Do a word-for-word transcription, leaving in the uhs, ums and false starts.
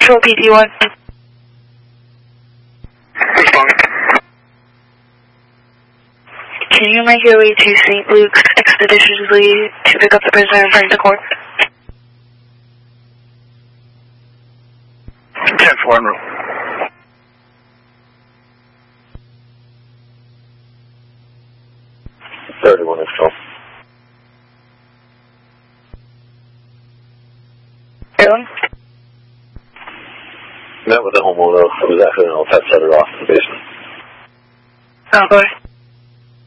Control P T one. Responding. Can you make your way to Saint Luke's expeditiously to pick up the prisoner and bring to court? ten four en route. thirty-one is full. Dylan? Met with the homeowner. It was after an outside set it off in the basement. Oh, go ahead.